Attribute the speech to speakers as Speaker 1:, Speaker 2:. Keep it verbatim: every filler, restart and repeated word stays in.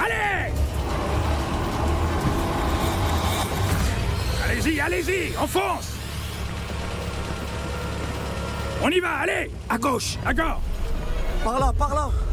Speaker 1: Allez! Allez-y, allez-y, on fonce! On y va, allez! À gauche, d'accord!
Speaker 2: Par là, par là!